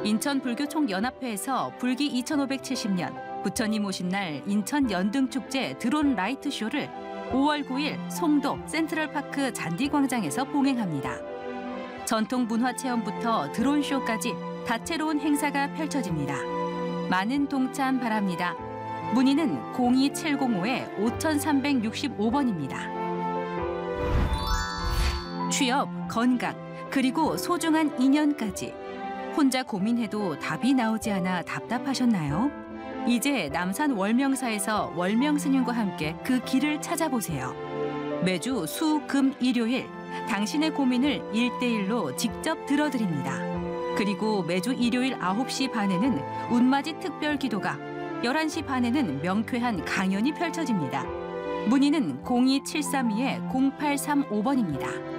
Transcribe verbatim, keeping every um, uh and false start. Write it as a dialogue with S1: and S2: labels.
S1: 인천불교총연합회에서 불기 이천오백칠십 년 부처님 오신 날 인천 연등축제 드론 라이트 쇼를 오월 구일 송도 센트럴파크 잔디광장에서 봉행합니다. 전통 문화체험부터 드론쇼까지 다채로운 행사가 펼쳐집니다. 많은 동참 바랍니다. 문의는 공이칠공오 오삼육오 번입니다. 취업, 건강, 그리고 소중한 인연까지 혼자 고민해도 답이 나오지 않아 답답하셨나요? 이제 남산 월명사에서 월명스님과 함께 그 길을 찾아보세요. 매주 수, 금, 일요일 당신의 고민을 일대일로 직접 들어드립니다. 그리고 매주 일요일 아홉 시 반에는 운맞이 특별 기도가, 열한 시 반에는 명쾌한 강연이 펼쳐집니다. 문의는 공이칠삼이 공팔삼오 번입니다.